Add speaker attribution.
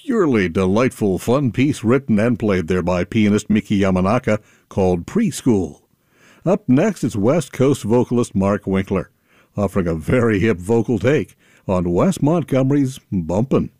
Speaker 1: purely delightful, fun piece written and played there by pianist Miki Yamanaka called Preschool. Up next is West Coast vocalist Mark Winkler, offering a very hip vocal take on Wes Montgomery's Bumpin'.